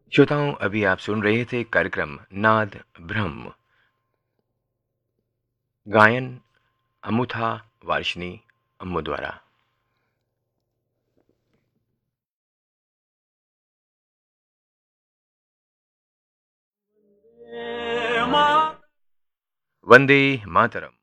श्रोताओं, अभी आप सुन रहे थे कार्यक्रम नाद ब्रह्म। गायन अमुथा वार्ष्णी अम्मू द्वारा। वंदे मातरम।